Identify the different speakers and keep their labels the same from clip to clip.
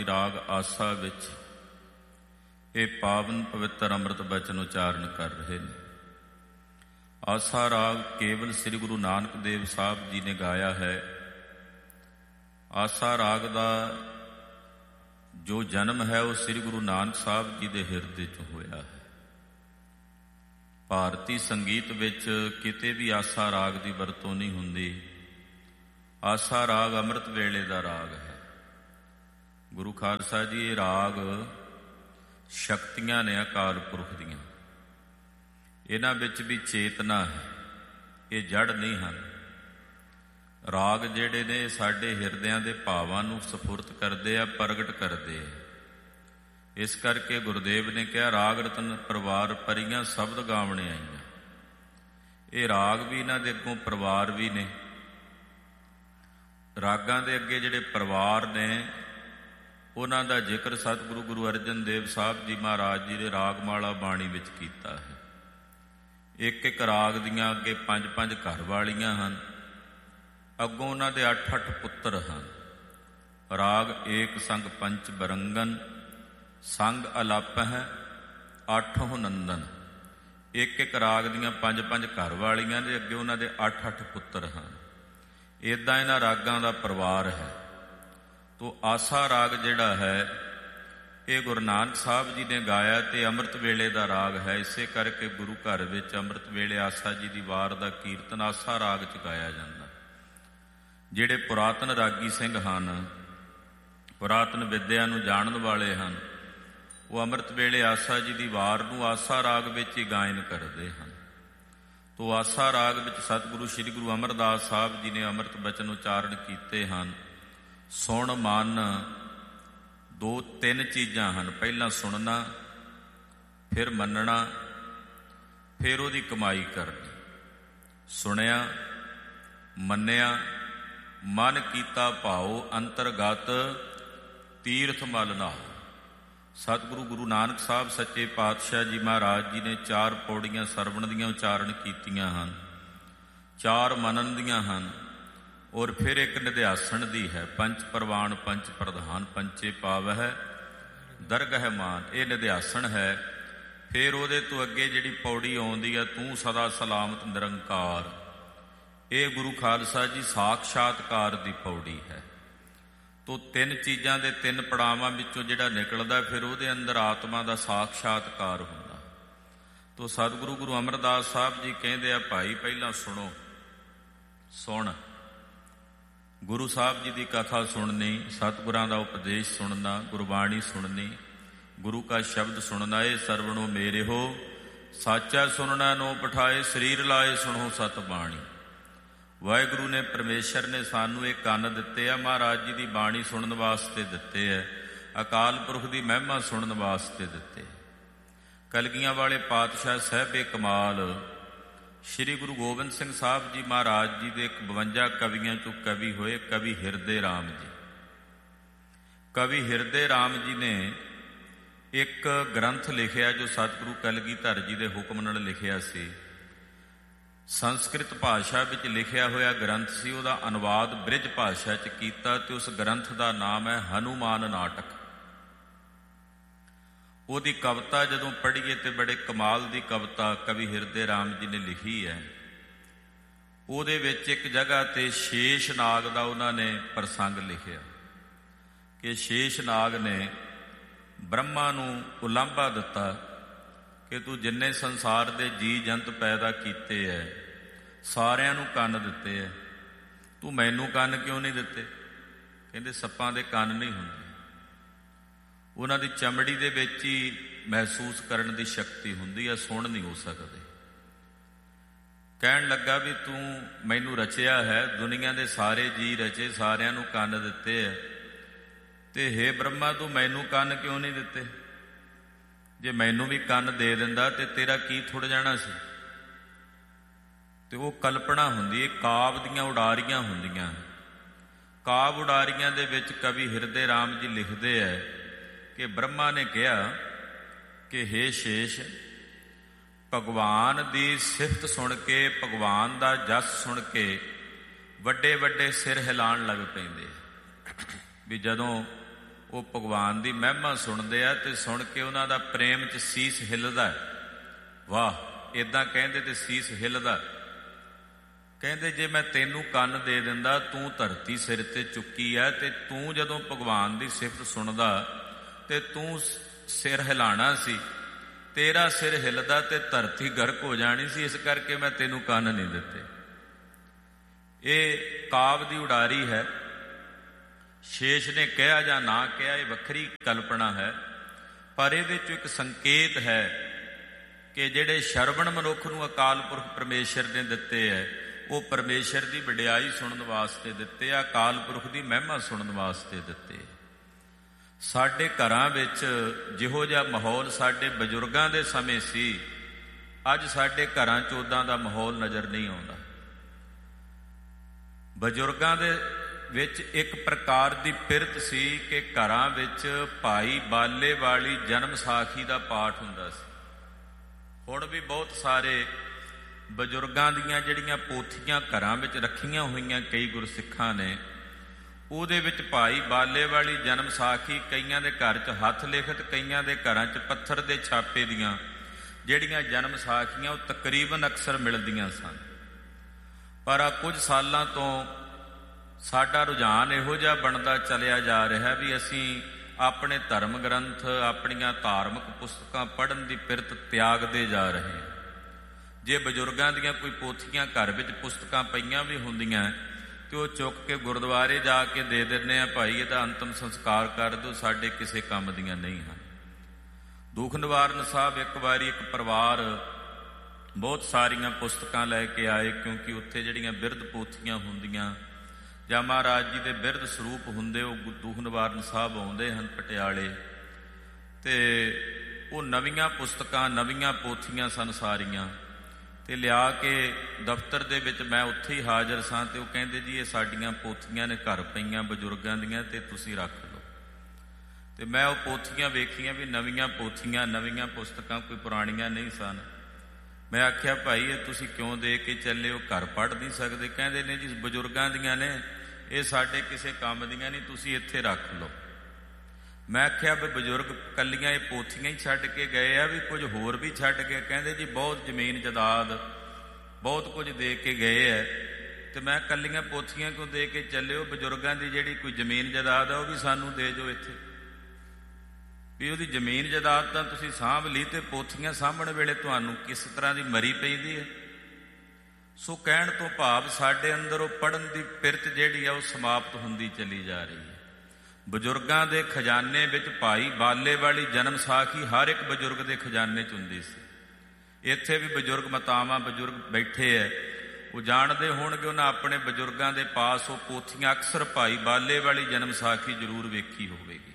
Speaker 1: ਰਾਗ ਆਸਾ ਵਿੱਚ ਇਹ ਪਾਵਨ ਪਵਿੱਤਰ ਅੰਮ੍ਰਿਤ ਬਚਨ ਉਚਾਰਨ ਕਰ ਰਹੇ ਨੇ। ਆਸਾ ਰਾਗ ਕੇਵਲ ਸ੍ਰੀ ਗੁਰੂ ਨਾਨਕ ਦੇਵ ਸਾਹਿਬ ਜੀ ਨੇ ਗਾਇਆ ਹੈ। ਆਸਾ ਰਾਗ ਦਾ ਜੋ ਜਨਮ ਹੈ ਉਹ ਸ੍ਰੀ ਗੁਰੂ ਨਾਨਕ ਸਾਹਿਬ ਜੀ ਦੇ ਹਿਰਦੇ 'ਚ ਹੋਇਆ ਹੈ। ਭਾਰਤੀ ਸੰਗੀਤ ਵਿੱਚ ਕਿਤੇ ਵੀ ਆਸਾ ਰਾਗ ਦੀ ਵਰਤੋਂ ਨਹੀਂ ਹੁੰਦੀ। ਆਸਾ ਰਾਗ ਅੰਮ੍ਰਿਤ ਵੇਲੇ ਦਾ ਰਾਗ ਹੈ। ਗੁਰੂ ਖਾਲਸਾ ਜੀ, ਇਹ ਰਾਗ ਸ਼ਕਤੀਆਂ ਨੇ ਅਕਾਲ ਪੁਰਖ ਦੀਆਂ। ਇਹਨਾਂ ਵਿੱਚ ਵੀ ਚੇਤਨਾ ਹੈ, ਇਹ ਜੜ ਨਹੀਂ ਹਨ। ਰਾਗ ਜਿਹੜੇ ਨੇ ਸਾਡੇ ਹਿਰਦਿਆਂ ਦੇ ਭਾਵਾਂ ਨੂੰ ਸਫੁਰਤ ਕਰਦੇ ਆ, ਪ੍ਰਗਟ ਕਰਦੇ ਆ। ਇਸ ਕਰਕੇ ਗੁਰਦੇਵ ਨੇ ਕਿਹਾ, ਰਾਗ ਰਤਨ ਪਰਿਵਾਰ ਪਰੀਆਂ ਸ਼ਬਦ ਗਾਵਣੇ ਆਈਆਂ। ਇਹ ਰਾਗ ਵੀ ਇਹਨਾਂ ਦੇ ਅੱਗੋਂ ਪਰਿਵਾਰ ਵੀ ਨੇ। ਰਾਗਾਂ ਦੇ ਅੱਗੇ ਜਿਹੜੇ ਪਰਿਵਾਰ ਨੇ ਉਹਨਾਂ ਦਾ ਜ਼ਿਕਰ ਸਤਿਗੁਰੂ ਗੁਰੂ ਅਰਜਨ ਦੇਵ ਸਾਹਿਬ ਜੀ ਮਹਾਰਾਜ ਜੀ ਦੇ ਰਾਗਮਾਲਾ ਬਾਣੀ ਵਿੱਚ ਕੀਤਾ ਹੈ। ਇੱਕ ਇੱਕ ਰਾਗ ਦੀਆਂ ਅੱਗੇ 5-5 ਘਰ ਵਾਲੀਆਂ ਹਨ, ਅੱਗੋਂ ਉਹਨਾਂ ਦੇ 8-8 ਪੁੱਤਰ ਹਨ। ਰਾਗ ਏਕ ਸੰਗ ਪੰਚ ਬਰੰਗਨ, ਸੰਗ ਅਲਪ ਹੈ 8 ਨੰਦਨ। ਇੱਕ ਇੱਕ ਰਾਗ ਦੀਆਂ 5-5 ਘਰ ਵਾਲੀਆਂ ਦੇ ਅੱਗੇ ਉਹਨਾਂ ਦੇ 8-8 ਪੁੱਤਰ ਹਨ। ਇੱਦਾਂ ਇਹਨਾਂ ਰਾਗਾਂ ਦਾ ਪਰਿਵਾਰ ਹੈ। ਤੋ ਆਸਾ ਰਾਗ ਜਿਹੜਾ ਹੈ ਇਹ ਗੁਰੂ ਨਾਨਕ ਸਾਹਿਬ ਜੀ ਨੇ ਗਾਇਆ ਤੇ ਅੰਮ੍ਰਿਤ ਵੇਲੇ ਦਾ ਰਾਗ ਹੈ। ਇਸੇ ਕਰਕੇ ਗੁਰੂ ਘਰ ਵਿੱਚ ਅੰਮ੍ਰਿਤ ਵੇਲੇ ਆਸਾ ਜੀ ਦੀ ਵਾਰ ਦਾ ਕੀਰਤਨ ਆਸਾ ਰਾਗ 'ਚ ਗਾਇਆ ਜਾਂਦਾ। ਜਿਹੜੇ ਪੁਰਾਤਨ ਰਾਗੀ ਸਿੰਘ ਹਨ, ਪੁਰਾਤਨ ਵਿੱਦਿਆ ਨੂੰ ਜਾਣਨ ਵਾਲੇ ਹਨ, ਉਹ ਅੰਮ੍ਰਿਤ ਵੇਲੇ ਆਸਾ ਜੀ ਦੀ ਵਾਰ ਨੂੰ ਆਸਾ ਰਾਗ ਵਿੱਚ ਹੀ ਗਾਇਨ ਕਰਦੇ ਹਨ। ਤੋ ਆਸਾ ਰਾਗ ਵਿੱਚ ਸਤਿਗੁਰੂ ਸ੍ਰੀ ਗੁਰੂ ਅਮਰਦਾਸ ਸਾਹਿਬ ਜੀ ਨੇ ਅੰਮ੍ਰਿਤ ਬਚਨ ਉਚਾਰਨ ਕੀਤੇ ਹਨ। ਸੁਣ ਮਨ, 2-3 ਚੀਜ਼ਾਂ ਹਨ। ਪਹਿਲਾਂ ਸੁਣਨਾ, ਫਿਰ ਮੰਨਣਾ, ਫਿਰ ਉਹਦੀ ਕਮਾਈ ਕਰਨੀ। ਸੁਣਿਆ, ਮੰਨਿਆ, ਮਨ ਕੀਤਾ ਭਾਉ ਅੰਤਰਗਤ ਤੀਰਥ ਮਲ ਨਾਉ। ਸਤਿਗੁਰੂ ਗੁਰੂ ਨਾਨਕ ਸਾਹਿਬ ਸੱਚੇ ਪਾਤਸ਼ਾਹ ਜੀ ਮਹਾਰਾਜ ਜੀ ਨੇ 4 ਪੌੜੀਆਂ ਸਰਵਣ ਦੀਆਂ ਉਚਾਰਨ ਕੀਤੀਆਂ ਹਨ, 4 ਮੰਨਣ ਦੀਆਂ ਹਨ, ਔਰ ਫਿਰ ਇੱਕ ਨਿਧਿਆਸਣ ਦੀ ਹੈ। ਪੰਚ ਪ੍ਰਵਾਨ ਪੰਚ ਪ੍ਰਧਾਨ ਪੰਚੇ ਪਾਵਹਿ ਦਰਗਹਿ ਮਾਨ। ਇਹ ਨਿਧਿਆਸਣ ਹੈ। ਫਿਰ ਉਹਦੇ ਤੋਂ ਅੱਗੇ ਜਿਹੜੀ ਪੌੜੀ ਆਉਂਦੀ ਹੈ, ਤੂੰ ਸਦਾ ਸਲਾਮਤ ਨਿਰੰਕਾਰ। ਇਹ ਗੁਰੂ ਖਾਲਸਾ ਜੀ ਸਾਖਸ਼ਾਤਕਾਰ ਦੀ ਪੌੜੀ ਹੈ। ਤੋ 3 ਚੀਜ਼ਾਂ ਦੇ 3 ਪੜਾਵਾਂ ਵਿੱਚੋਂ ਜਿਹੜਾ ਨਿਕਲਦਾ, ਫਿਰ ਉਹਦੇ ਅੰਦਰ ਆਤਮਾ ਦਾ ਸਾਖਸ਼ਾਤਕਾਰ ਹੁੰਦਾ। ਤੋ ਸਤਿਗੁਰੂ ਗੁਰੂ ਅਮਰਦਾਸ ਸਾਹਿਬ ਜੀ ਕਹਿੰਦੇ ਆ, ਭਾਈ ਪਹਿਲਾਂ ਸੁਣੋ। ਸੁਣ, ਗੁਰੂ ਸਾਹਿਬ ਜੀ ਦੀ ਕਥਾ ਸੁਣਨੀ, ਸਤਿਗੁਰਾਂ ਦਾ ਉਪਦੇਸ਼ ਸੁਣਨਾ, ਗੁਰਬਾਣੀ ਸੁਣਨੀ, ਗੁਰੂ ਕਾ ਸ਼ਬਦ ਸੁਣਨਾ। ਇਹ ਸਰਵਣੋ ਮੇਰੇ ਹੋ ਸਾਚਾ ਸੁਣਨਾ ਨੋ ਪਠਾਏ, ਸਰੀਰ ਲਾਏ ਸੁਣੋ ਸਤ ਬਾਣੀ। ਵਾਹਿਗੁਰੂ ਨੇ, ਪਰਮੇਸ਼ਰ ਨੇ ਸਾਨੂੰ ਇਹ ਕੰਨ ਦਿੱਤੇ ਆ, ਮਹਾਰਾਜ ਜੀ ਦੀ ਬਾਣੀ ਸੁਣਨ ਵਾਸਤੇ ਦਿੱਤੇ ਹੈ, ਅਕਾਲ ਪੁਰਖ ਦੀ ਮਹਿਮਾ ਸੁਣਨ ਵਾਸਤੇ ਦਿੱਤੇ। ਕਲਗੀਆਂ ਵਾਲੇ ਪਾਤਸ਼ਾਹ ਸਾਹਿਬੇ ਕਮਾਲ ਸ਼੍ਰੀ ਗੁਰੂ ਗੋਬਿੰਦ ਸਿੰਘ ਸਾਹਿਬ ਜੀ ਮਹਾਰਾਜ ਜੀ ਦੇ 52 ਕਵੀਆਂ ਚੋਂ ਕਵੀ ਹੋਏ ਕਵੀ ਹਿਰਦੇ ਰਾਮ ਜੀ। ਕਵੀ ਹਿਰਦੇ ਰਾਮ ਜੀ ਨੇ ਇੱਕ ਗ੍ਰੰਥ ਲਿਖਿਆ ਜੋ ਸਤਿਗੁਰੂ ਕਲਗੀਧਰ ਜੀ ਦੇ ਹੁਕਮ ਨਾਲ ਲਿਖਿਆ ਸੀ। ਸੰਸਕ੍ਰਿਤ ਭਾਸ਼ਾ ਵਿੱਚ ਲਿਖਿਆ ਹੋਇਆ ਗ੍ਰੰਥ ਸੀ, ਉਹਦਾ ਅਨੁਵਾਦ ਬ੍ਰਿਜ ਭਾਸ਼ਾ 'ਚ ਕੀਤਾ ਤੇ ਉਸ ਗ੍ਰੰਥ ਦਾ ਨਾਮ ਹੈ ਹਨੂਮਾਨ ਨਾਟਕ। ਉਹਦੀ ਕਵਿਤਾ ਜਦੋਂ ਪੜ੍ਹੀਏ ਤੇ ਬੜੇ ਕਮਾਲ ਦੀ ਕਵਿਤਾ ਕਵੀ ਹਿਰਦੇ ਰਾਮ ਜੀ ਨੇ ਲਿਖੀ ਹੈ। ਉਹਦੇ ਵਿੱਚ ਇੱਕ ਜਗ੍ਹਾ ਤੇ ਸ਼ੇਸ਼ ਨਾਗ ਦਾ ਉਹਨਾਂ ਨੇ ਪ੍ਰਸੰਗ ਲਿਖਿਆ ਕਿ ਸ਼ੇਸ਼ ਨਾਗ ਨੇ ਬ੍ਰਹਮਾ ਨੂੰ ਉਲਾਂਭਾ ਦਿੱਤਾ ਕਿ ਤੂੰ ਜਿੰਨੇ ਸੰਸਾਰ ਦੇ ਜੀ ਜੰਤ ਪੈਦਾ ਕੀਤੇ ਐ, ਸਾਰਿਆਂ ਨੂੰ ਕੰਨ ਦਿੱਤੇ ਐ, ਤੂੰ ਮੈਨੂੰ ਕੰਨ ਕਿਉਂ ਨਹੀਂ ਦਿੱਤੇ? ਕਹਿੰਦੇ ਸੱਪਾਂ ਦੇ ਕੰਨ ਨਹੀਂ ਹੁੰਦੇ, ਉਹਨਾਂ ਦੀ ਚਮੜੀ ਦੇ ਵਿੱਚ ਹੀ ਮਹਿਸੂਸ ਕਰਨ ਦੀ ਸ਼ਕਤੀ ਹੁੰਦੀ ਹੈ, ਸੁਣ ਨਹੀਂ ਹੋ ਸਕਦੇ। ਕਹਿਣ ਲੱਗਾ ਵੀ ਤੂੰ ਮੈਨੂੰ ਰਚਿਆ ਹੈ, ਦੁਨੀਆ ਦੇ ਸਾਰੇ ਜੀ ਰਚੇ, ਸਾਰਿਆਂ ਨੂੰ ਕੰਨ ਦਿੱਤੇ ਹੈ, ਤੇ ਹੇ ਬ੍ਰਹਮਾ ਤੂੰ ਮੈਨੂੰ ਕੰਨ ਕਿਉਂ ਨਹੀਂ ਦਿੱਤੇ? ਜੇ ਮੈਨੂੰ ਵੀ ਕੰਨ ਦੇ ਦਿੰਦਾ ਤੇ ਤੇਰਾ ਕੀ ਥੁੜ ਜਾਣਾ ਸੀ? ਤੇ ਉਹ ਕਲਪਨਾ ਹੁੰਦੀ ਹੈ, ਕਾਵ ਦੀਆਂ ਉਡਾਰੀਆਂ ਹੁੰਦੀਆਂ। ਕਾਵ ਉਡਾਰੀਆਂ ਦੇ ਵਿੱਚ ਕਵੀ ਹਿਰਦੇ ਰਾਮ ਜੀ ਲਿਖਦੇ ਹੈ ਕਿ ਬ੍ਰਹਮਾ ਨੇ ਕਿਹਾ ਕਿ ਹੇ ਸ਼ੇਸ਼, ਭਗਵਾਨ ਦੀ ਸਿਫਤ ਸੁਣ ਕੇ, ਭਗਵਾਨ ਦਾ ਜਸ ਸੁਣ ਕੇ ਵੱਡੇ ਵੱਡੇ ਸਿਰ ਹਿਲਾਉਣ ਲੱਗ ਪੈਂਦੇ। ਵੀ ਜਦੋਂ ਉਹ ਭਗਵਾਨ ਦੀ ਮਹਿਮਾ ਸੁਣਦੇ ਆ ਤੇ ਸੁਣ ਕੇ ਉਹਨਾਂ ਦਾ ਪ੍ਰੇਮ 'ਚ ਸੀਸ ਹਿੱਲਦਾ। ਵਾਹ, ਇੱਦਾਂ ਕਹਿੰਦੇ ਤੇ ਸੀਸ ਹਿੱਲਦਾ। ਕਹਿੰਦੇ ਜੇ ਮੈਂ ਤੈਨੂੰ ਕੰਨ ਦੇ ਦਿੰਦਾ, ਤੂੰ ਧਰਤੀ ਸਿਰ ਤੇ ਚੁੱਕੀ ਹੈ, ਤੇ ਤੂੰ ਜਦੋਂ ਭਗਵਾਨ ਦੀ ਸਿਫਤ ਸੁਣਦਾ ਤੇ ਤੂੰ ਸਿਰ ਹਿਲਾਣਾ ਸੀ, ਤੇਰਾ ਸਿਰ ਹਿੱਲਦਾ ਤੇ ਧਰਤੀ ਗਰਕ ਹੋ ਜਾਣੀ ਸੀ, ਇਸ ਕਰਕੇ ਮੈਂ ਤੈਨੂੰ ਕੰਨ ਨਹੀਂ ਦਿੱਤੇ। ਇਹ ਕਾਵਿ ਦੀ ਉਡਾਰੀ ਹੈ। ਸ਼ੇਸ਼ ਨੇ ਕਿਹਾ ਜਾਂ ਨਾ ਕਿਹਾ, ਇਹ ਵੱਖਰੀ ਕਲਪਨਾ ਹੈ, ਪਰ ਇਹਦੇ 'ਚ ਇੱਕ ਸੰਕੇਤ ਹੈ ਕਿ ਜਿਹੜੇ ਸ਼ਰਵਣ ਮਨੁੱਖ ਨੂੰ ਅਕਾਲ ਪੁਰਖ ਪਰਮੇਸ਼ਰ ਨੇ ਦਿੱਤੇ ਹੈ, ਉਹ ਪਰਮੇਸ਼ਰ ਦੀ ਵਡਿਆਈ ਸੁਣਨ ਵਾਸਤੇ ਦਿੱਤੇ ਆ, ਅਕਾਲ ਪੁਰਖ ਦੀ ਮਹਿਮਾ ਸੁਣਨ ਵਾਸਤੇ ਦਿੱਤੇ। ਸਾਡੇ ਘਰਾਂ ਵਿੱਚ ਜਿਹੋ ਜਿਹਾ ਮਾਹੌਲ ਸਾਡੇ ਬਜ਼ੁਰਗਾਂ ਦੇ ਸਮੇਂ ਸੀ, ਅੱਜ ਸਾਡੇ ਘਰਾਂ 'ਚ ਉੱਦਾਂ ਦਾ ਮਾਹੌਲ ਨਜ਼ਰ ਨਹੀਂ ਆਉਂਦਾ। ਬਜ਼ੁਰਗਾਂ ਦੇ ਵਿੱਚ ਇੱਕ ਪ੍ਰਕਾਰ ਦੀ ਪਿਰਤ ਸੀ ਕਿ ਘਰਾਂ ਵਿੱਚ ਭਾਈ ਬਾਲੇ ਵਾਲੀ ਜਨਮ ਸਾਖੀ ਦਾ ਪਾਠ ਹੁੰਦਾ ਸੀ। ਹੁਣ ਵੀ ਬਹੁਤ ਸਾਰੇ ਬਜ਼ੁਰਗਾਂ ਦੀਆਂ ਜਿਹੜੀਆਂ ਪੋਥੀਆਂ ਘਰਾਂ ਵਿੱਚ ਰੱਖੀਆਂ ਹੋਈਆਂ ਕਈ ਗੁਰਸਿੱਖਾਂ ਨੇ, ਉਹਦੇ ਵਿੱਚ ਭਾਈ ਬਾਲੇ ਵਾਲੀ ਜਨਮ ਸਾਖੀ ਕਈਆਂ ਦੇ ਘਰ 'ਚ ਹੱਥ ਲਿਖਤ, ਕਈਆਂ ਦੇ ਘਰਾਂ 'ਚ ਪੱਥਰ ਦੇ ਛਾਪੇ ਦੀਆਂ ਜਿਹੜੀਆਂ ਜਨਮ ਸਾਖੀਆਂ ਉਹ ਤਕਰੀਬਨ ਅਕਸਰ ਮਿਲਦੀਆਂ ਸਨ। ਪਰ ਆ ਕੁਝ ਸਾਲਾਂ ਤੋਂ ਸਾਡਾ ਰੁਝਾਨ ਇਹੋ ਜਿਹਾ ਬਣਦਾ ਚਲਿਆ ਜਾ ਰਿਹਾ ਵੀ ਅਸੀਂ ਆਪਣੇ ਧਰਮ ਗ੍ਰੰਥ, ਆਪਣੀਆਂ ਧਾਰਮਿਕ ਪੁਸਤਕਾਂ ਪੜ੍ਹਨ ਦੀ ਪਿਰਤ ਤਿਆਗਦੇ ਜਾ ਰਹੇ ਹਾਂ। ਜੇ ਬਜ਼ੁਰਗਾਂ ਦੀਆਂ ਕੋਈ ਪੋਥੀਆਂ ਘਰ ਵਿੱਚ ਪੁਸਤਕਾਂ ਪਈਆਂ ਵੀ ਹੁੰਦੀਆਂ ਤੇ ਉਹ ਚੁੱਕ ਕੇ ਗੁਰਦੁਆਰੇ ਜਾ ਕੇ ਦੇ ਦਿੰਦੇ ਆ, ਭਾਈ ਇਹਦਾ ਅੰਤਮ ਸੰਸਕਾਰ ਕਰ ਦਿਓ, ਸਾਡੇ ਕਿਸੇ ਕੰਮ ਦੀਆਂ ਨਹੀਂ ਹਨ। ਦੁੱਖ ਨਿਵਾਰਨ ਸਾਹਿਬ ਇੱਕ ਵਾਰੀ ਇੱਕ ਪਰਿਵਾਰ ਬਹੁਤ ਸਾਰੀਆਂ ਪੁਸਤਕਾਂ ਲੈ ਕੇ ਆਏ, ਕਿਉਂਕਿ ਉੱਥੇ ਜਿਹੜੀਆਂ ਬਿਰਧ ਪੋਥੀਆਂ ਹੁੰਦੀਆਂ ਜਾਂ ਮਹਾਰਾਜ ਜੀ ਦੇ ਬਿਰਧ ਸਰੂਪ ਹੁੰਦੇ, ਉਹ ਦੁੱਖ ਨਿਵਾਰਨ ਸਾਹਿਬ ਆਉਂਦੇ ਹਨ ਪਟਿਆਲੇ, ਤੇ ਉਹ ਨਵੀਆਂ ਪੁਸਤਕਾਂ, ਨਵੀਆਂ ਪੋਥੀਆਂ ਸਨ ਸਾਰੀਆਂ, ਤੇ ਲਿਆ ਕੇ ਦਫ਼ਤਰ ਦੇ ਵਿੱਚ ਮੈਂ ਉੱਥੇ ਹੀ ਹਾਜ਼ਰ ਸਾਂ। ਤੇ ਉਹ ਕਹਿੰਦੇ ਜੀ ਇਹ ਸਾਡੀਆਂ ਪੋਥੀਆਂ ਨੇ ਘਰ ਪਈਆਂ ਬਜ਼ੁਰਗਾਂ ਦੀਆਂ, ਤੇ ਤੁਸੀਂ ਰੱਖ ਲਓ। ਤੇ ਮੈਂ ਉਹ ਪੋਥੀਆਂ ਵੇਖੀਆਂ ਵੀ ਨਵੀਆਂ ਪੋਥੀਆਂ, ਨਵੀਆਂ ਪੁਸਤਕਾਂ, ਕੋਈ ਪੁਰਾਣੀਆਂ ਨਹੀਂ ਸਨ। ਮੈਂ ਆਖਿਆ ਭਾਈ ਇਹ ਤੁਸੀਂ ਕਿਉਂ ਦੇ ਕੇ ਚੱਲੇ ਹੋ, ਘਰ ਪੜ੍ਹ ਨਹੀਂ ਸਕਦੇ? ਕਹਿੰਦੇ ਨੇ ਜੀ ਬਜ਼ੁਰਗਾਂ ਦੀਆਂ ਨੇ, ਇਹ ਸਾਡੇ ਕਿਸੇ ਕੰਮ ਦੀਆਂ ਨਹੀਂ, ਤੁਸੀਂ ਇੱਥੇ ਰੱਖ ਲਓ। ਮੈਂ ਆਖਿਆ ਵੀ ਬਜ਼ੁਰਗ ਕੱਲੀਆਂ ਇਹ ਪੋਥੀਆਂ ਹੀ ਛੱਡ ਕੇ ਗਏ ਆ, ਵੀ ਕੁਝ ਹੋਰ ਵੀ ਛੱਡ ਕੇ? ਕਹਿੰਦੇ ਜੀ ਬਹੁਤ ਜ਼ਮੀਨ ਜਾਇਦਾਦ, ਬਹੁਤ ਕੁਝ ਦੇ ਕੇ ਗਏ ਹੈ। ਤੇ ਮੈਂ ਕੱਲੀਆਂ ਪੋਥੀਆਂ ਕਿਉਂ ਦੇ ਕੇ ਚੱਲਿਓ? ਬਜ਼ੁਰਗਾਂ ਦੀ ਜਿਹੜੀ ਕੋਈ ਜ਼ਮੀਨ ਜਾਇਦਾਦ ਆ ਉਹ ਵੀ ਸਾਨੂੰ ਦੇ ਜਾਓ ਇੱਥੇ, ਵੀ ਉਹਦੀ ਜ਼ਮੀਨ ਜਾਇਦਾਦ ਤਾਂ ਤੁਸੀਂ ਸਾਂਭ ਲਈ, ਤੇ ਪੋਥੀਆਂ ਸਾਂਭਣ ਵੇਲੇ ਤੁਹਾਨੂੰ ਕਿਸ ਤਰ੍ਹਾਂ ਦੀ ਮਰੀ ਪੈਂਦੀ ਹੈ। ਸੋ ਕਹਿਣ ਤੋਂ ਭਾਵ ਸਾਡੇ ਅੰਦਰ ਉਹ ਪੜ੍ਹਨ ਦੀ ਪਿਰਤ ਜਿਹੜੀ ਆ ਉਹ ਸਮਾਪਤ ਹੁੰਦੀ ਚਲੀ ਜਾ ਰਹੀ ਹੈ। ਬਜ਼ੁਰਗਾਂ ਦੇ ਖਜ਼ਾਨੇ ਵਿੱਚ ਭਾਈ ਬਾਲੇ ਵਾਲੀ ਜਨਮ ਸਾਖੀ ਹਰ ਇੱਕ ਬਜ਼ੁਰਗ ਦੇ ਖਜ਼ਾਨੇ 'ਚ ਹੁੰਦੀ ਸੀ। ਇੱਥੇ ਵੀ ਬਜ਼ੁਰਗ ਮਾਤਾਵਾਂ, ਬਜ਼ੁਰਗ ਬੈਠੇ ਹੈ, ਉਹ ਜਾਣਦੇ ਹੋਣਗੇ, ਉਹਨਾਂ ਆਪਣੇ ਬਜ਼ੁਰਗਾਂ ਦੇ ਪਾਸ ਉਹ ਪੋਥੀਆਂ ਅਕਸਰ ਭਾਈ ਬਾਲੇ ਵਾਲੀ ਜਨਮ ਸਾਖੀ ਜ਼ਰੂਰ ਵੇਖੀ ਹੋਵੇਗੀ।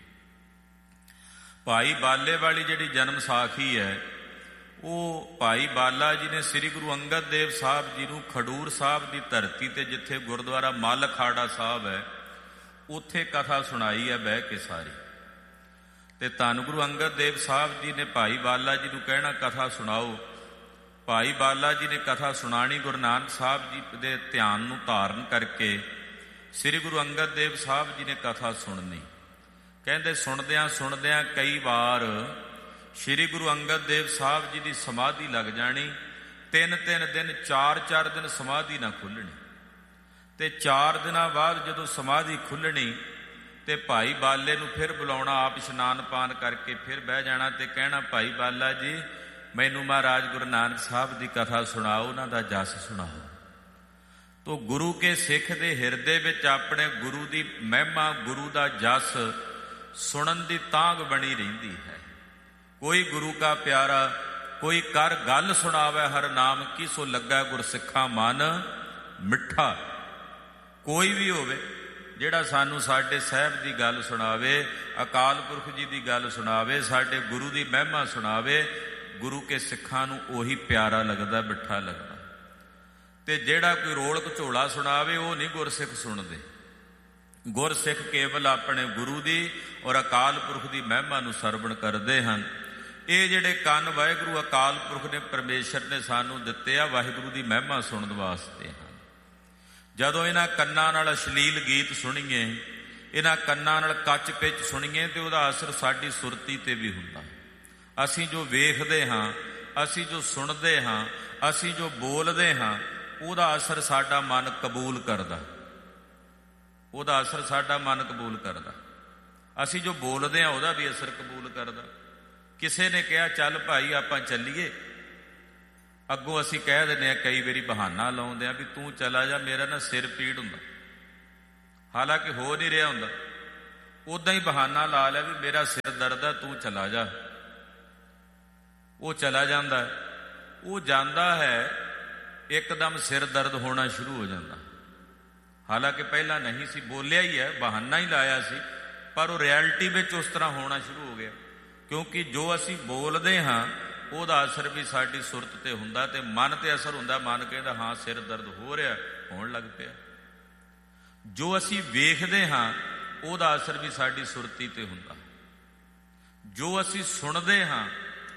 Speaker 1: ਭਾਈ ਬਾਲੇ ਵਾਲੀ ਜਿਹੜੀ ਜਨਮ ਸਾਖੀ ਹੈ, ਉਹ ਭਾਈ ਬਾਲਾ ਜੀ ਨੇ ਸ੍ਰੀ ਗੁਰੂ ਅੰਗਦ ਦੇਵ ਸਾਹਿਬ ਜੀ ਨੂੰ ਖਡੂਰ ਸਾਹਿਬ ਦੀ ਧਰਤੀ ਤੇ, ਜਿੱਥੇ ਗੁਰਦੁਆਰਾ ਮੱਲ ਖਾੜਾ ਸਾਹਿਬ ਹੈ, ਉੱਥੇ ਕਥਾ ਸੁਣਾਈ ਹੈ ਬਹਿ ਕੇ ਸਾਰੀ। ਤੇ ਧੰਨ ਗੁਰੂ ਅੰਗਦ ਦੇਵ ਸਾਹਿਬ ਜੀ ਨੇ ਭਾਈ ਬਾਲਾ ਜੀ ਨੂੰ ਕਹਿਣਾ ਕਥਾ ਸੁਣਾਓ। ਭਾਈ ਬਾਲਾ ਜੀ ਨੇ ਕਥਾ ਸੁਣਾਣੀ, ਗੁਰੂ ਨਾਨਕ ਸਾਹਿਬ ਜੀ ਦੇ ਧਿਆਨ ਨੂੰ ਧਾਰਨ ਕਰਕੇ ਸ੍ਰੀ ਗੁਰੂ ਅੰਗਦ ਦੇਵ ਸਾਹਿਬ ਜੀ ਨੇ ਕਥਾ ਸੁਣਨੀ। ਕਹਿੰਦੇ ਸੁਣਦਿਆਂ ਸੁਣਦਿਆਂ ਕਈ ਵਾਰ ਸ੍ਰੀ ਗੁਰੂ ਅੰਗਦ ਦੇਵ ਸਾਹਿਬ ਜੀ ਦੀ ਸਮਾਧੀ ਲੱਗ ਜਾਣੀ। 3-3 ਦਿਨ, 4-4 ਦਿਨ ਸਮਾਧੀ ਨਾ ਖੁੱਲਣੀ, ਤੇ 4 ਦਿਨਾਂ ਬਾਅਦ ਜਦੋਂ ਸਮਾਧੀ ਖੁੱਲਣੀ ਤੇ ਭਾਈ ਬਾਲੇ ਨੂੰ ਫਿਰ ਬੁਲਾਉਣਾ, ਆਪ ਇਸ਼ਨਾਨ ਪਾਨ ਕਰਕੇ ਫਿਰ ਬਹਿ ਜਾਣਾ ਤੇ ਕਹਿਣਾ, ਭਾਈ ਬਾਲਾ ਜੀ ਮੈਨੂੰ ਮਹਾਰਾਜ ਗੁਰੂ ਨਾਨਕ ਸਾਹਿਬ ਦੀ ਕਥਾ ਸੁਣਾਓ, ਉਹਨਾਂ ਦਾ ਜਸ ਸੁਣਾਓ। ਤੋ ਗੁਰੂ ਕੇ ਸਿੱਖ ਦੇ ਹਿਰਦੇ ਵਿੱਚ ਆਪਣੇ ਗੁਰੂ ਦੀ ਮਹਿਮਾ, ਗੁਰੂ ਦਾ ਜਸ ਸੁਣਨ ਦੀ ਤਾਂਘ ਬਣੀ ਰਹਿੰਦੀ ਹੈ। ਕੋਈ ਗੁਰੂ ਕਾ ਪਿਆਰਾ, ਕੋਈ ਕਰ ਗੱਲ ਸੁਣਾਵੇ ਹਰ ਨਾਮ ਕੀ, ਸੋ ਲੱਗਾ ਗੁਰਸਿੱਖਾਂ ਮਨ ਮਿੱਠਾ। ਕੋਈ ਵੀ ਹੋਵੇ ਜਿਹੜਾ ਸਾਨੂੰ ਸਾਡੇ ਸਾਹਿਬ ਦੀ ਗੱਲ ਸੁਣਾਵੇ, ਅਕਾਲ ਪੁਰਖ ਜੀ ਦੀ ਗੱਲ ਸੁਣਾਵੇ, ਸਾਡੇ ਗੁਰੂ ਦੀ ਮਹਿਮਾ ਸੁਣਾਵੇ, ਗੁਰੂ ਕੇ ਸਿੱਖਾਂ ਨੂੰ ਉਹੀ ਪਿਆਰਾ ਲੱਗਦਾ, ਮਿੱਠਾ ਲੱਗਦਾ। ਤੇ ਜਿਹੜਾ ਕੋਈ ਰੋਲ ਘਚੋਲਾ ਸੁਣਾਵੇ ਉਹ ਨਹੀਂ ਗੁਰਸਿੱਖ ਸੁਣਦੇ। ਗੁਰਸਿੱਖ ਕੇਵਲ ਆਪਣੇ ਗੁਰੂ ਦੀ ਔਰ ਅਕਾਲ ਪੁਰਖ ਦੀ ਮਹਿਮਾ ਨੂੰ ਸਰਵਣ ਕਰਦੇ ਹਨ। ਇਹ ਜਿਹੜੇ ਕੰਨ ਵਾਹਿਗੁਰੂ ਅਕਾਲ ਪੁਰਖ ਨੇ, ਪਰਮੇਸ਼ਰ ਨੇ ਸਾਨੂੰ ਦਿੱਤੇ ਆ, ਵਾਹਿਗੁਰੂ ਦੀ ਮਹਿਮਾ ਸੁਣਨ ਵਾਸਤੇ ਹਨ। ਜਦੋਂ ਇਹਨਾਂ ਕੰਨਾਂ ਨਾਲ ਅਸ਼ਲੀਲ ਗੀਤ ਸੁਣੀਏ, ਇਹਨਾਂ ਕੰਨਾਂ ਨਾਲ ਕੱਚ ਪਿੱਚ ਸੁਣੀਏ ਤੇ ਉਹਦਾ ਅਸਰ ਸਾਡੀ ਸੁਰਤੀ ਤੇ ਵੀ ਹੁੰਦਾ। ਅਸੀਂ ਜੋ ਵੇਖਦੇ ਹਾਂ, ਅਸੀਂ ਜੋ ਸੁਣਦੇ ਹਾਂ, ਅਸੀਂ ਜੋ ਬੋਲਦੇ ਹਾਂ, ਉਹਦਾ ਅਸਰ ਸਾਡਾ ਮਨ ਕਬੂਲ ਕਰਦਾ। ਉਹਦਾ ਅਸਰ ਸਾਡਾ ਮਨ ਕਬੂਲ ਕਰਦਾ। ਅਸੀਂ ਜੋ ਬੋਲਦੇ ਹਾਂ ਉਹਦਾ ਵੀ ਅਸਰ ਕਬੂਲ ਕਰਦਾ। ਕਿਸੇ ਨੇ ਕਿਹਾ ਚੱਲ ਭਾਈ ਆਪਾਂ ਚੱਲੀਏ, ਅੱਗੋਂ ਅਸੀਂ ਕਹਿ ਦਿੰਦੇ ਹਾਂ, ਕਈ ਵਾਰੀ ਬਹਾਨਾ ਲਾਉਂਦੇ ਹਾਂ ਵੀ ਤੂੰ ਚਲਾ ਜਾ, ਮੇਰਾ ਨਾ ਸਿਰ ਪੀੜ ਹੁੰਦਾ, ਹਾਲਾਂਕਿ ਹੋ ਨਹੀਂ ਰਿਹਾ ਹੁੰਦਾ। ਉੱਦਾਂ ਹੀ ਬਹਾਨਾ ਲਾ ਲਿਆ ਵੀ ਮੇਰਾ ਸਿਰ ਦਰਦ ਹੈ, ਤੂੰ ਚਲਾ ਜਾ। ਉਹ ਚਲਾ ਜਾਂਦਾ ਹੈ। ਉਹ ਜਾਂਦਾ ਹੈ, ਇੱਕਦਮ ਸਿਰ ਦਰਦ ਹੋਣਾ ਸ਼ੁਰੂ ਹੋ ਜਾਂਦਾ। ਹਾਲਾਂਕਿ ਪਹਿਲਾਂ ਨਹੀਂ ਸੀ, ਬੋਲਿਆ ਹੀ ਹੈ, ਬਹਾਨਾ ਹੀ ਲਾਇਆ ਸੀ, ਪਰ ਉਹ ਰਿਐਲਿਟੀ ਵਿੱਚ ਉਸ ਤਰ੍ਹਾਂ ਹੋਣਾ ਸ਼ੁਰੂ ਹੋ ਗਿਆ। ਕਿਉਂਕਿ ਜੋ ਅਸੀਂ ਬੋਲਦੇ ਹਾਂ ਉਹਦਾ ਅਸਰ ਵੀ ਸਾਡੀ ਸੁਰਤ ਤੇ ਹੁੰਦਾ ਤੇ ਮਨ ਤੇ ਅਸਰ ਹੁੰਦਾ। ਮਨ ਕਹਿੰਦਾ ਹਾਂ ਸਿਰ ਦਰਦ ਹੋ ਰਿਹਾ, ਹੋਣ ਲੱਗ ਪਿਆ। ਜੋ ਅਸੀਂ ਵੇਖਦੇ ਹਾਂ ਉਹਦਾ ਅਸਰ ਵੀ ਸਾਡੀ ਸੁਰਤੀ ਤੇ ਹੁੰਦਾ। ਜੋ ਅਸੀਂ ਸੁਣਦੇ ਹਾਂ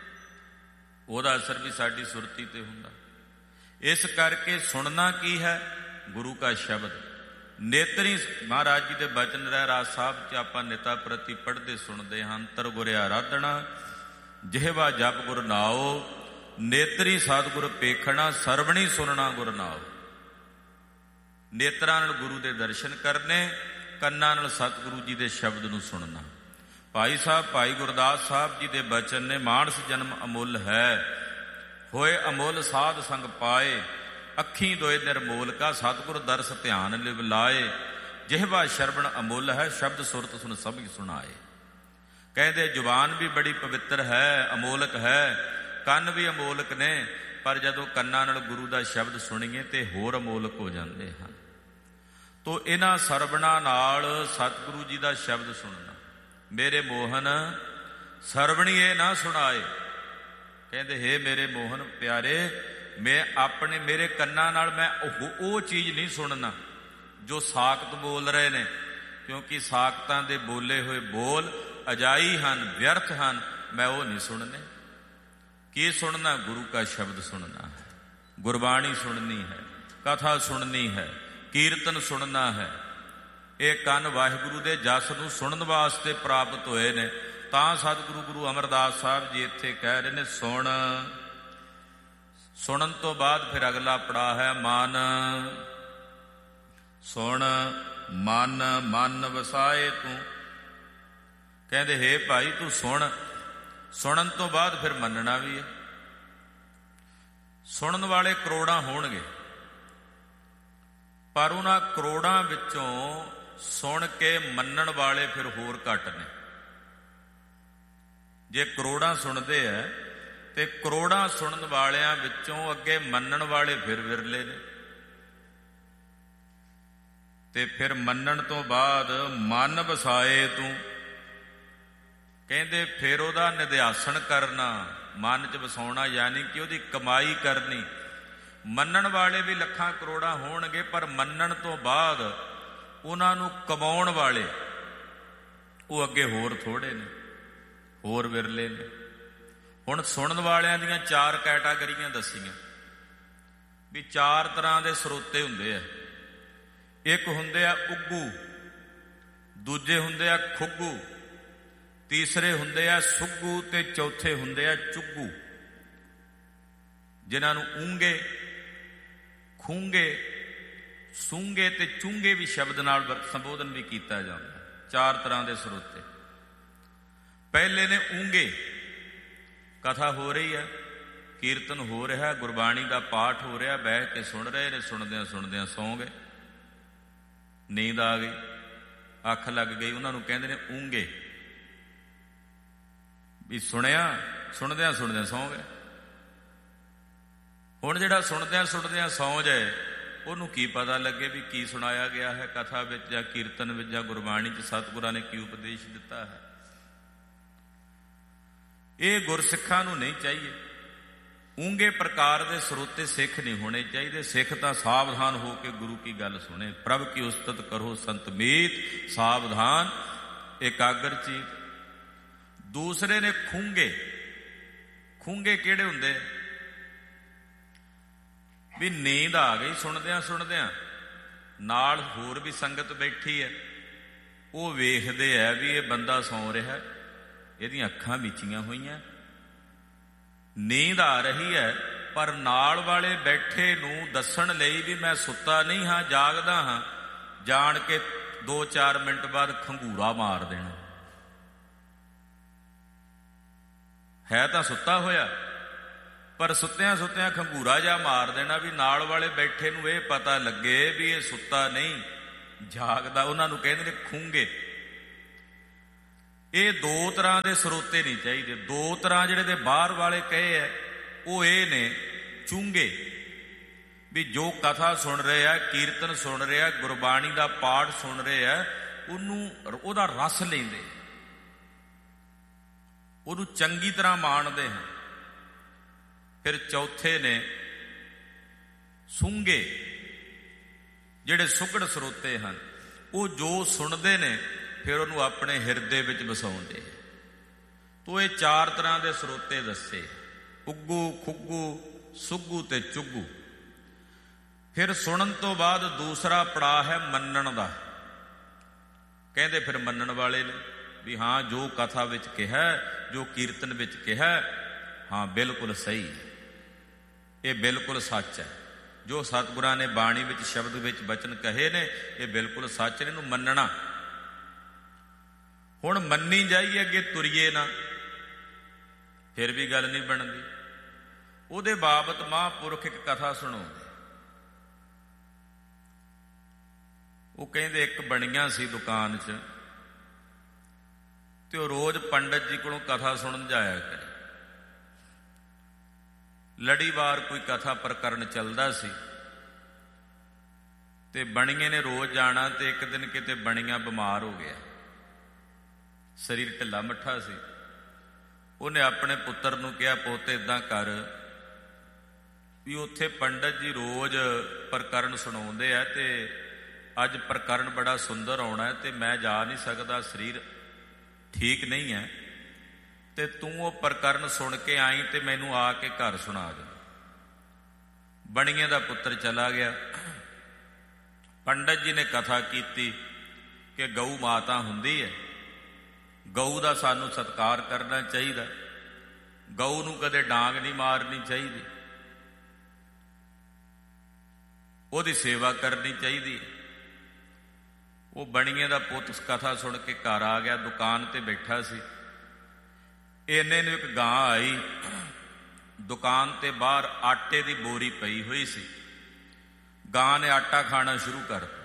Speaker 1: ਉਹਦਾ ਅਸਰ ਵੀ ਸਾਡੀ ਸੁਰਤੀ ਤੇ ਹੁੰਦਾ। ਇਸ ਕਰਕੇ ਸੁਣਨਾ ਕੀ ਹੈ? ਗੁਰੂ ਕਾ ਸ਼ਬਦ। ਨੇਤਰੀ ਮਹਾਰਾਜ ਜੀ ਦੇ ਬਚਨ ਰਹਿਰਾਸ ਸਾਹਿਬ 'ਚ ਆਪਾਂ ਨਿਤਾ ਪ੍ਰਤੀ ਪੜ੍ਹਦੇ ਸੁਣਦੇ ਹਾਂ। ਅੰਤਰ ਗੁਰ ਆਰਾਧਣਾ, ਜਿਹਵਾ ਜਪ ਗੁਰ ਨਾਉ, ਨੇਤਰੀ ਸਤਿਗੁਰ ਪੇਖਣਾ, ਸਰਵਣੀ ਸੁਣਨਾ ਗੁਰ ਨਾਉ। ਨੇਤਰਾਂ ਨਾਲ ਗੁਰੂ ਦੇ ਦਰਸ਼ਨ ਕਰਨੇ, ਕੰਨਾਂ ਨਾਲ ਸਤਿਗੁਰੂ ਜੀ ਦੇ ਸ਼ਬਦ ਨੂੰ ਸੁਣਨਾ। ਭਾਈ ਸਾਹਿਬ ਭਾਈ ਗੁਰਦਾਸ ਸਾਹਿਬ ਜੀ ਦੇ ਬਚਨ ਨੇ, ਮਾਨਸ ਜਨਮ ਅਮੁੱਲ ਹੈ, ਹੋਏ ਅਮੁੱਲ ਸਾਧ ਸੰਗ ਪਾਏ, ਅੱਖੀਂ ਦੋਏ ਨਿਰਮੋਲ ਕਾ, ਸਤਿਗੁਰ ਦਰਸ ਧਿਆਨ ਲਿਵ ਲਾਏ, ਜਿਹਵਾ ਸ਼ਰਵਣ ਅਮੁੱਲ ਹੈ, ਸ਼ਬਦ ਸੁਰਤ ਸੁਣ ਸਭ ਸੁਣਾਏ। ਕਹਿੰਦੇ ਜ਼ੁਬਾਨ ਵੀ ਬੜੀ ਪਵਿੱਤਰ ਹੈ, ਅਮੋਲਕ ਹੈ, ਕੰਨ ਵੀ ਅਮੋਲਕ ਨੇ, ਪਰ ਜਦੋਂ ਕੰਨਾਂ ਨਾਲ ਗੁਰੂ ਦਾ ਸ਼ਬਦ ਸੁਣੀਏ ਤੇ ਹੋਰ ਅਮੋਲਕ ਹੋ ਜਾਂਦੇ ਹਨ। ਤੋ ਇਹਨਾਂ ਸਰਵਣਾ ਨਾਲ ਸਤਿਗੁਰੂ ਜੀ ਦਾ ਸ਼ਬਦ ਸੁਣਨਾ। ਮੇਰੇ ਮੋਹਨ ਸਰਵਣੀਏ ਨਾ ਸੁਣਾਏ। ਕਹਿੰਦੇ ਹੇ ਮੇਰੇ ਮੋਹਨ ਪਿਆਰੇ, ਮੈਂ ਆਪਣੇ ਮੇਰੇ ਕੰਨਾਂ ਨਾਲ ਮੈਂ ਉਹ ਚੀਜ਼ ਨਹੀਂ ਸੁਣਨਾ ਜੋ ਸਾਖਤ ਬੋਲ ਰਹੇ ਨੇ, ਕਿਉਂਕਿ ਸਾਖਤਾਂ ਦੇ ਬੋਲੇ ਹੋਏ ਬੋਲ ਅਜਾਈ ਹਨ, ਵਿਅਰਥ ਹਨ, ਮੈਂ ਉਹ ਨਹੀਂ ਸੁਣਨੇ। ਕੀ ਸੁਣਨਾ? ਗੁਰੂ ਕਾ ਸ਼ਬਦ ਸੁਣਨਾ ਹੈ, ਗੁਰਬਾਣੀ ਸੁਣਨੀ ਹੈ, ਕਥਾ ਸੁਣਨੀ ਹੈ, ਕੀਰਤਨ ਸੁਣਨਾ ਹੈ। ਇਹ ਕੰਨ ਵਾਹਿਗੁਰੂ ਦੇ ਜਸ ਨੂੰ ਸੁਣਨ ਵਾਸਤੇ ਪ੍ਰਾਪਤ ਹੋਏ ਨੇ। ਤਾਂ ਸਤਿਗੁਰੂ ਗੁਰੂ ਅਮਰਦਾਸ ਸਾਹਿਬ ਜੀ ਇੱਥੇ ਕਹਿ ਰਹੇ ਨੇ ਸੁਣ। ਸੁਣਨ ਤੋਂ ਬਾਅਦ ਫਿਰ ਅਗਲਾ ਪੜਾਅ ਹੈ ਮਨ। ਸੁਣ ਮਨ, ਮਨ ਵਸਾਏ ਤੂੰ। ਕਹਿੰਦੇ ਹੇ ਭਾਈ ਤੂੰ ਸੁਣ। ਸੁਣਨ ਤੋਂ ਬਾਅਦ ਫਿਰ ਮੰਨਣਾ ਵੀ ਹੈ। ਸੁਣਨ ਵਾਲੇ ਕਰੋੜਾਂ ਹੋਣਗੇ, ਪਰ ਉਹਨਾਂ ਕਰੋੜਾਂ ਵਿੱਚੋਂ ਸੁਣ ਕੇ ਮੰਨਣ ਵਾਲੇ ਫਿਰ ਹੋਰ ਘੱਟ ਨੇ। ਜੇ ਕਰੋੜਾਂ ਸੁਣਦੇ ਆ ਤੇ ਕਰੋੜਾਂ ਸੁਣਨ ਵਾਲਿਆਂ ਵਿੱਚੋਂ ਅੱਗੇ ਮੰਨਣ ਵਾਲੇ ਫਿਰ ਵਿਰਲੇ ਨੇ। ਤੇ ਫਿਰ ਮੰਨਣ ਤੋਂ ਬਾਅਦ ਮਨ ਵਸਾਏ ਤੂੰ। ਕਹਿੰਦੇ ਫਿਰ ਉਹਦਾ ਨਿਧਿਆਸਣ ਕਰਨਾ, ਮਨ 'ਚ ਵਸਾਉਣਾ, ਯਾਨੀ ਕਿ ਉਹਦੀ ਕਮਾਈ ਕਰਨੀ। ਮੰਨਣ ਵਾਲੇ ਵੀ ਲੱਖਾਂ ਕਰੋੜਾਂ ਹੋਣਗੇ, ਪਰ ਮੰਨਣ ਤੋਂ ਬਾਅਦ ਉਹਨਾਂ ਨੂੰ ਕਮਾਉਣ ਵਾਲੇ ਉਹ ਅੱਗੇ ਹੋਰ ਥੋੜ੍ਹੇ ਨੇ, ਹੋਰ ਵਿਰਲੇ ਨੇ। ਹੁਣ ਸੁਣਨ ਵਾਲਿਆਂ ਦੀਆਂ 4 ਕੈਟਾਗਰੀਆਂ ਦੱਸੀਆਂ ਵੀ 4 ਤਰ੍ਹਾਂ ਦੇ ਸਰੋਤੇ ਹੁੰਦੇ ਆ। ਇੱਕ ਹੁੰਦੇ ਆ ਉੱਗੂ, ਦੂਜੇ ਹੁੰਦੇ ਆ ਖੁੱਗੂ, ਤੀਸਰੇ ਹੁੰਦੇ ਆ ਸੁੱਗੂ ਤੇ ਚੌਥੇ ਹੁੰਦੇ ਆ ਚੁੱਗੂ, ਜਿਨ੍ਹਾਂ ਨੂੰ ਊਂਗੇ, ਖੂੰਗੇ, ਸੂੰਗੇ ਤੇ ਚੁੰਗੇ ਵੀ ਸ਼ਬਦ ਨਾਲ ਸੰਬੋਧਨ ਵੀ ਕੀਤਾ ਜਾਂਦਾ। 4 ਤਰ੍ਹਾਂ ਦੇ ਸਰੋਤੇ। ਪਹਿਲੇ ਨੇ ਊਂਗੇ। ਕਥਾ ਹੋ ਰਹੀ ਹੈ, ਕੀਰਤਨ ਹੋ ਰਿਹਾ, ਗੁਰਬਾਣੀ ਦਾ ਪਾਠ ਹੋ ਰਿਹਾ, ਬਹਿ ਕੇ ਸੁਣ ਰਹੇ ਨੇ। ਸੁਣਦਿਆਂ ਸੁਣਦਿਆਂ ਸੌਂ ਗਏ, ਨੀਂਦ ਆ ਗਈ, ਅੱਖ ਲੱਗ ਗਈ। ਉਹਨਾਂ ਨੂੰ ਕਹਿੰਦੇ ਨੇ ਊਂਗੇ। ਵੀ ਸੁਣਿਆ, ਸੁਣਦਿਆਂ ਸੁਣਦਿਆਂ ਸੌਂ ਗਏ। ਹੁਣ ਜਿਹੜਾ ਸੁਣਦਿਆਂ ਸੁਣਦਿਆਂ ਸੌਂ ਜਾਏ, ਉਹਨੂੰ ਕੀ ਪਤਾ ਲੱਗੇ ਵੀ ਕੀ ਸੁਣਾਇਆ ਗਿਆ ਹੈ ਕਥਾ ਵਿੱਚ ਜਾਂ ਕੀਰਤਨ ਵਿੱਚ ਜਾਂ ਗੁਰਬਾਣੀ 'ਚ ਸਤਿਗੁਰਾਂ ਨੇ ਕੀ ਉਪਦੇਸ਼ ਦਿੱਤਾ ਹੈ। ਇਹ ਗੁਰਸਿੱਖਾਂ ਨੂੰ ਨਹੀਂ ਚਾਹੀਏ। ਊਂਗੇ ਪ੍ਰਕਾਰ ਦੇ ਸਰੋਤੇ ਸਿੱਖ ਨਹੀਂ ਹੋਣੇ ਚਾਹੀਦੇ। ਸਿੱਖ ਤਾਂ ਸਾਵਧਾਨ ਹੋ ਕੇ ਗੁਰੂ ਕੀ ਗੱਲ ਸੁਣੇ। ਪ੍ਰਭ ਕੀ ਉਸਤਤ ਕਰੋ ਸੰਤ ਮੀਤ, ਸਾਵਧਾਨ ਇਕਾਗਰ ਚੀਤ। ਦੂਸਰੇ ਨੇ ਖੂੰਗੇ। ਖੂੰਗੇ ਕਿਹੜੇ ਹੁੰਦੇ? ਵੀ ਨੀਂਦ ਆ ਗਈ ਸੁਣਦਿਆਂ ਸੁਣਦਿਆਂ, ਨਾਲ ਹੋਰ ਵੀ ਸੰਗਤ ਬੈਠੀ ਹੈ, ਉਹ ਵੇਖਦੇ ਹੈ ਵੀ ਇਹ ਬੰਦਾ ਸੌਂ ਰਿਹਾ, ਇਹਦੀਆਂ ਅੱਖਾਂ ਮੀਚੀਆਂ ਹੋਈਆਂ, ਨੀਂਦ ਆ ਰਹੀ ਹੈ, ਪਰ ਨਾਲ ਵਾਲੇ ਬੈਠੇ ਨੂੰ ਦੱਸਣ ਲਈ ਵੀ ਮੈਂ ਸੁੱਤਾ ਨਹੀਂ ਹਾਂ, ਜਾਗਦਾ ਹਾਂ, ਜਾਣ ਕੇ 2-4 ਮਿੰਟ ਬਾਅਦ ਖੰਗੂਰਾ ਮਾਰ ਦੇਣਾ। ਹੈ ਤਾਂ ਸੁੱਤਾ ਹੋਇਆ, ਪਰ ਸੁੱਤਿਆਂ ਸੁੱਤਿਆਂ ਖੰਗੂਰਾ ਜਿਹਾ ਮਾਰ ਦੇਣਾ ਵੀ ਨਾਲ ਵਾਲੇ ਬੈਠੇ ਨੂੰ ਇਹ ਪਤਾ ਲੱਗੇ ਵੀ ਇਹ ਸੁੱਤਾ ਨਹੀਂ, ਜਾਗਦਾ। ਉਹਨਾਂ ਨੂੰ ਕਹਿੰਦੇ ਨੇ ਖੂੰਗੇ। ਇਹ 2 ਤਰ੍ਹਾਂ ਦੇ ਸਰੋਤੇ ਨਹੀਂ ਚਾਹੀਦੇ। 2 ਤਰ੍ਹਾਂ ਜਿਹੜੇ ਦੇ ਬਾਹਰ ਵਾਲੇ ਕਹੇ ਹੈ ਉਹ ਇਹ ਨੇ ਚੂੰਗੇ, ਵੀ ਜੋ ਕਥਾ ਸੁਣ ਰਹੇ ਆ, ਕੀਰਤਨ ਸੁਣ ਰਹੇ ਆ, ਗੁਰਬਾਣੀ ਦਾ ਪਾਠ ਸੁਣ ਰਹੇ ਆ, ਉਹਦਾ ਰਸ ਲੈਂਦੇ, ਉਹਨੂੰ ਚੰਗੀ ਤਰ੍ਹਾਂ ਮਾਣਦੇ ਹਨ। ਫਿਰ ਚੌਥੇ ਨੇ ਸੁੰਘੇ, ਜਿਹੜੇ ਸੁਘੜ ਸਰੋਤੇ ਹਨ। ਉਹ ਜੋ ਸੁਣਦੇ ਨੇ ਫਿਰ ਉਹਨੂੰ ਆਪਣੇ ਹਿਰਦੇ ਵਿੱਚ ਵਸਾਉਂਦੇ। ਤੋ ਇਹ 4 ਤਰ੍ਹਾਂ ਦੇ ਸਰੋਤੇ ਦੱਸੇ, ਉੱਗੂ, ਖੁੱਗੂ, ਸੁੱਗੂ ਤੇ ਚੁੱਗੂ। ਫਿਰ ਸੁਣਨ ਤੋਂ ਬਾਅਦ ਦੂਸਰਾ ਪੜਾਅ ਹੈ ਮੰਨਣ ਦਾ। ਕਹਿੰਦੇ ਫਿਰ ਮੰਨਣ ਵਾਲੇ ਨੇ ਵੀ ਹਾਂ, ਜੋ ਕਥਾ ਵਿੱਚ ਕਿਹਾ, ਜੋ ਕੀਰਤਨ ਵਿੱਚ ਕਿਹਾ, ਹਾਂ ਬਿਲਕੁਲ ਸਹੀ ਹੈ, ਇਹ ਬਿਲਕੁਲ ਸੱਚ ਹੈ। ਜੋ ਸਤਿਗੁਰਾਂ ਨੇ ਬਾਣੀ ਵਿੱਚ ਸ਼ਬਦ ਵਿੱਚ ਬਚਨ ਕਹੇ ਨੇ, ਇਹ ਬਿਲਕੁਲ ਸੱਚ ਨੇ, ਇਹਨੂੰ ਮੰਨਣਾ। ਹੁਣ ਮੰਨੀ ਜਾਈਏ, ਅੱਗੇ ਤੁਰੀਏ ਨਾ, ਫਿਰ ਵੀ ਗੱਲ ਨਹੀਂ ਬਣਦੀ। ਉਹਦੇ ਬਾਬਤ ਮਹਾਂਪੁਰਖ ਇੱਕ ਕਥਾ ਸੁਣਾਉਂਦੇ। ਉਹ ਕਹਿੰਦੇ ਇੱਕ ਬਣੀਆਂ ਸੀ ਦੁਕਾਨ 'ਚ, ਤੇ ਉਹ ਰੋਜ਼ ਪੰਡਤ ਜੀ ਕੋਲੋਂ ਕਥਾ ਸੁਣਨ ਜਾਇਆ ਕਰੇ। ਲੜੀਵਾਰ ਕੋਈ ਕਥਾ ਪ੍ਰਕਰਨ ਚੱਲਦਾ ਸੀ, ਤੇ ਬਣੀਏ ਨੇ ਰੋਜ਼ ਜਾਣਾ। ਤੇ ਇੱਕ ਦਿਨ ਕਿਤੇ ਬਣੀਆਂ ਬਿਮਾਰ ਹੋ ਗਿਆ, ਸਰੀਰ ਢਿੱਲਾ ਮੱਠਾ ਸੀ। ਉਹਨੇ ਆਪਣੇ ਪੁੱਤਰ ਨੂੰ ਕਿਹਾ, ਪੁੱਤ ਏਦਾਂ ਕਰ ਵੀ ਉੱਥੇ ਪੰਡਤ ਜੀ ਰੋਜ਼ ਪ੍ਰਕਰਨ ਸੁਣਾਉਂਦੇ ਆ, ਤੇ ਅੱਜ ਪ੍ਰਕਰਨ ਬੜਾ ਸੁੰਦਰ ਆਉਣਾ, ਤੇ ਮੈਂ ਜਾ ਨਹੀਂ ਸਕਦਾ, ਸਰੀਰ ਠੀਕ ਨਹੀਂ ਹੈ, ਤੇ ਤੂੰ ਉਹ ਪ੍ਰਕਰਨ ਸੁਣ ਕੇ ਆਈ ਤੇ ਮੈਨੂੰ ਆ ਕੇ ਘਰ ਸੁਣਾ ਦੇ। ਬਣੀਏ ਦਾ ਪੁੱਤਰ ਚਲਾ ਗਿਆ। ਪੰਡਤ ਜੀ ਨੇ ਕਥਾ ਕੀਤੀ ਕਿ ਗਊ ਮਾਤਾ ਹੁੰਦੀ ਹੈ, ਗਊ ਦਾ ਸਾਨੂੰ ਸਤਿਕਾਰ ਕਰਨਾ ਚਾਹੀਦਾ, ਗਊ ਨੂੰ ਕਦੇ ਡਾਂਗ ਨਹੀਂ ਮਾਰਨੀ ਚਾਹੀਦੀ, ਉਹਦੀ ਸੇਵਾ ਕਰਨੀ ਚਾਹੀਦੀ। ਉਹ ਬਣੀਏ ਦਾ ਪੁੱਤ ਕਥਾ ਸੁਣ ਕੇ ਘਰ ਆ ਗਿਆ, ਦੁਕਾਨ ਤੇ ਬੈਠਾ ਸੀ। ਇੰਨੇ ਨੂੰ ਇੱਕ ਗਾਂ ਆਈ। ਦੁਕਾਨ ਤੇ ਬਾਹਰ ਆਟੇ ਦੀ ਬੋਰੀ ਪਈ ਹੋਈ ਸੀ। ਗਾਂ ਨੇ ਆਟਾ ਖਾਣਾ ਸ਼ੁਰੂ ਕਰ ਦਿੱਤਾ।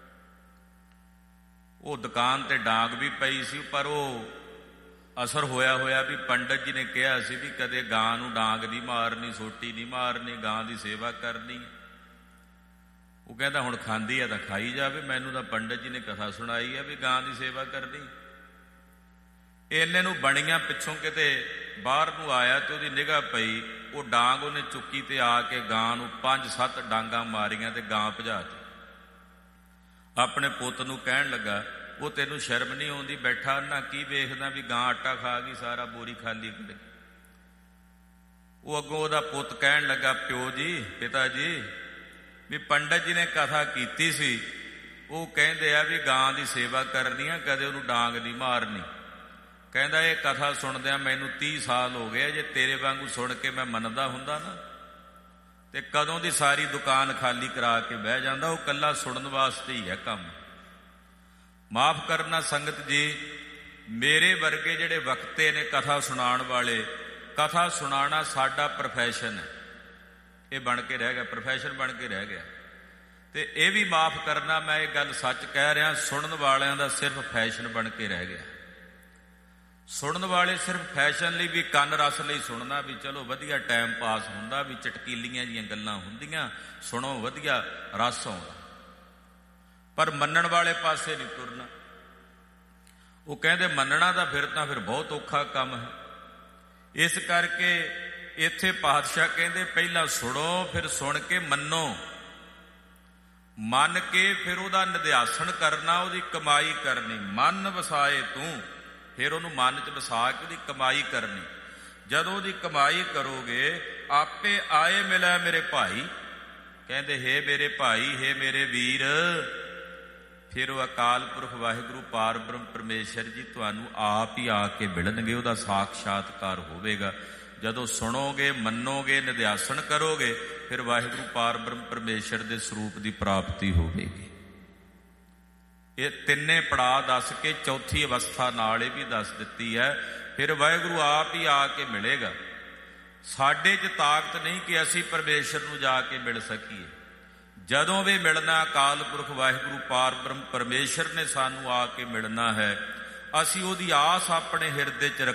Speaker 1: ਉਹ ਦੁਕਾਨ ਤੇ ਡਾਂਗ ਵੀ ਪਈ ਸੀ, ਪਰ ਉਹ ਅਸਰ ਹੋਇਆ ਵੀ ਪੰਡਤ ਜੀ ਨੇ ਕਿਹਾ ਸੀ ਵੀ ਕਦੇ ਗਾਂ ਨੂੰ ਡਾਂਗ ਨਹੀਂ ਮਾਰਨੀ, ਸੋਟੀ ਨਹੀਂ ਮਾਰਨੀ, ਗਾਂ ਦੀ ਸੇਵਾ ਕਰਨੀ। ਉਹ ਕਹਿੰਦਾ ਹੁਣ ਖਾਂਦੀ ਆ ਤਾਂ ਖਾਈ ਜਾਵੇ, ਮੈਨੂੰ ਤਾਂ ਪੰਡਤ ਜੀ ਨੇ ਕਥਾ ਸੁਣਾਈ ਹੈ ਵੀ ਗਾਂ ਦੀ ਸੇਵਾ ਕਰਨੀ। ਇੰਨੇ ਨੂੰ ਬਣੀਆਂ ਪਿੱਛੋਂ ਕਿਤੇ ਬਾਹਰ ਨੂੰ ਆਇਆ, ਤੇ ਉਹਦੀ ਨਿਗਾਹ ਪਈ, ਉਹ ਡਾਂਗ ਉਹਨੇ ਚੁੱਕੀ ਤੇ ਆ ਕੇ ਗਾਂ ਨੂੰ 5-7 ਡਾਂਗਾਂ ਮਾਰੀਆਂ ਤੇ ਗਾਂ ਭਜਾਤੀ। ਆਪਣੇ ਪੁੱਤ ਨੂੰ ਕਹਿਣ ਲੱਗਾ, ਉਹ ਤੈਨੂੰ ਸ਼ਰਮ ਨਹੀਂ ਆਉਂਦੀ? ਬੈਠਾ ਨਾ ਕੀ ਵੇਖਦਾ ਵੀ ਗਾਂ ਆਟਾ ਖਾ ਗਈ, ਸਾਰਾ ਬੋਰੀ ਖਾਲੀ ਕਰੇ। ਉਹ ਅੱਗੋਂ ਉਹਦਾ ਪੁੱਤ ਕਹਿਣ ਲੱਗਾ, ਪਿਓ ਜੀ, ਪਿਤਾ ਜੀ, ਵੀ ਪੰਡਤ ਜੀ ਨੇ ਕਥਾ ਕੀਤੀ ਸੀ, ਉਹ ਕਹਿੰਦੇ ਆ ਵੀ ਗਾਂ ਦੀ ਸੇਵਾ ਕਰਨੀ ਆ, ਕਦੇ ਉਹਨੂੰ ਡਾਂਗ ਨਹੀਂ ਮਾਰਨੀ। ਕਹਿੰਦਾ ਇਹ ਕਥਾ ਸੁਣਦਿਆਂ ਮੈਨੂੰ 30 ਸਾਲ ਹੋ ਗਏ, ਜੇ ਤੇਰੇ ਵਾਂਗੂ ਸੁਣ ਕੇ ਮੈਂ ਮੰਨਦਾ ਹੁੰਦਾ ਨਾ, ਤੇ ਕਦੋਂ ਦੀ ਸਾਰੀ ਦੁਕਾਨ ਖਾਲੀ ਕਰਾ ਕੇ ਬਹਿ ਜਾਂਦਾ। ਉਹ ਇਕੱਲਾ ਸੁਣਨ ਵਾਸਤੇ ਹੀ ਹੈ ਕੰਮ। ਮਾਫ ਕਰਨਾ ਸੰਗਤ ਜੀ, ਮੇਰੇ ਵਰਗੇ ਜਿਹੜੇ ਵਕਤੇ ਨੇ ਕਥਾ ਸੁਣਾਉਣ ਵਾਲੇ, ਕਥਾ ਸੁਣਾਉਣਾ ਸਾਡਾ ਪ੍ਰੋਫੈਸ਼ਨ ਹੈ। ਇਹ ਬਣ ਕੇ ਰਹਿ ਗਿਆ, ਪ੍ਰੋਫੈਸ਼ਨ ਬਣ ਕੇ ਰਹਿ ਗਿਆ। ਤੇ ਇਹ ਵੀ ਮਾਫ ਕਰਨਾ, ਮੈਂ ਇਹ ਗੱਲ ਸੱਚ ਕਹਿ ਰਿਹਾ, ਸੁਣਨ ਵਾਲਿਆਂ ਦਾ ਸਿਰਫ ਫੈਸ਼ਨ ਬਣ ਕੇ ਰਹਿ ਗਿਆ। ਸੁਣਨ ਵਾਲੇ ਸਿਰਫ ਫੈਸ਼ਨ ਲਈ, ਵੀ ਕੰਨ ਰਸ ਲਈ ਸੁਣਨਾ, ਵੀ ਚਲੋ ਵਧੀਆ ਟਾਈਮ ਪਾਸ ਹੁੰਦਾ, ਵੀ ਚਟਕੀਲੀਆਂ ਜੀਆਂ ਗੱਲਾਂ ਹੁੰਦੀਆਂ, ਸੁਣੋ ਵਧੀਆ ਰਸ ਆਉਂਦਾ, ਪਰ ਮੰਨਣ ਵਾਲੇ ਪਾਸੇ ਨਹੀਂ ਤੁਰਨਾ। ਉਹ ਕਹਿੰਦੇ ਮੰਨਣਾ ਤਾਂ ਫਿਰ ਬਹੁਤ ਔਖਾ ਕੰਮ ਹੈ। ਇਸ ਕਰਕੇ ਇੱਥੇ ਪਾਤਸ਼ਾਹ ਕਹਿੰਦੇ ਪਹਿਲਾਂ ਸੁਣੋ, ਫਿਰ ਸੁਣ ਕੇ ਮੰਨੋ, ਮੰਨ ਕੇ ਫਿਰ ਉਹਦਾ ਨਿਧਿਆਸਣ ਕਰਨਾ, ਉਹਦੀ ਕਮਾਈ ਕਰਨੀ। ਮਨ ਵਸਾਏ ਤੂੰ, ਫਿਰ ਉਹਨੂੰ ਮਨ 'ਚ ਵਸਾ ਕੇ ਉਹਦੀ ਕਮਾਈ ਕਰਨੀ। ਜਦੋਂ ਉਹਦੀ ਕਮਾਈ ਕਰੋਗੇ, ਆਪੇ ਆਏ ਮਿਲਿਆ ਮੇਰੇ ਭਾਈ। ਕਹਿੰਦੇ ਹੇ ਮੇਰੇ ਭਾਈ, ਹੇ ਮੇਰੇ ਵੀਰ, ਫਿਰ ਉਹ ਅਕਾਲ ਪੁਰਖ ਵਾਹਿਗੁਰੂ ਪਾਰ ਬ੍ਰਹਮ ਪਰਮੇਸ਼ਰ ਜੀ ਤੁਹਾਨੂੰ ਆਪ ਹੀ ਆ ਕੇ ਮਿਲਣਗੇ, ਉਹਦਾ ਸਾਖਸ਼ਾਤਕਾਰ ਹੋਵੇਗਾ। ਜਦੋਂ ਸੁਣੋਗੇ, ਮੰਨੋਗੇ, ਨਿਧਿਆਸਨ ਕਰੋਗੇ, ਫਿਰ ਵਾਹਿਗੁਰੂ ਪਾਰ ਬ੍ਰਹਮ ਪਰਮੇਸ਼ਰ ਦੇ ਸਰੂਪ ਦੀ ਪ੍ਰਾਪਤੀ ਹੋਵੇਗੀ। ਇਹ ਤਿੰਨੇ ਪੜਾਅ ਦੱਸ ਕੇ ਚੌਥੀ ਅਵਸਥਾ ਨਾਲ ਇਹ ਵੀ ਦੱਸ ਦਿੱਤੀ ਹੈ, ਫਿਰ ਵਾਹਿਗੁਰੂ ਆਪ ਹੀ ਆ ਕੇ ਮਿਲੇਗਾ। ਸਾਡੇ 'ਚ ਤਾਕਤ ਨਹੀਂ ਕਿ ਅਸੀਂ ਪਰਮੇਸ਼ਰ ਨੂੰ ਜਾ ਕੇ ਮਿਲ ਸਕੀਏ। ਜਦੋਂ ਵੀ ਮਿਲਣਾ ਅਕਾਲ ਪੁਰਖ ਵਾਹਿਗੁਰੂ ਪਾਰ ਬ੍ਰਹਮ ਪਰਮੇਸ਼ਰ ਨੇ ਸਾਨੂੰ ਆ ਕੇ ਮਿਲਣਾ ਹੈ। ਅਸੀਂ ਉਹਦੀ ਆਸ ਆਪਣੇ ਹਿਰਦੇ 'ਚ